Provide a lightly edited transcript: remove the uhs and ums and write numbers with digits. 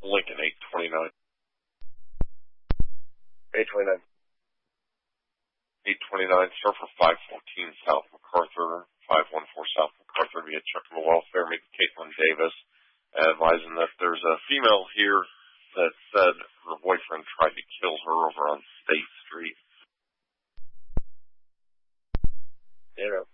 Lincoln 829. 829. 829, start for 514 South MacArthur, 514 South MacArthur via Chuckable Welfare. Meet Caitlin Davis, advising that there's a female here that said her boyfriend tried to kill her over on State Street. You know.